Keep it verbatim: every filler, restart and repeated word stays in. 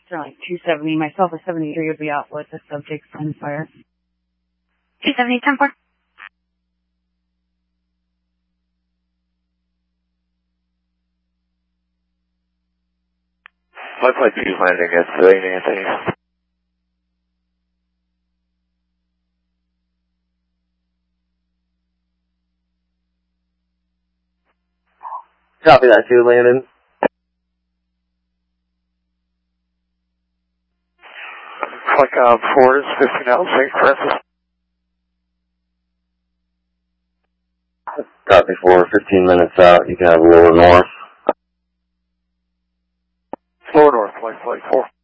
So like two seventy. Myself a seventy-three would be out with the subject on fire. two seventy, ten four. My flight two landing at Saint Anthony. Copy that, two landing. Flight uh, four is fifteen out, Saint Francis. Copy for fifteen minutes out. You can have lower north. Lower north, flight flight four.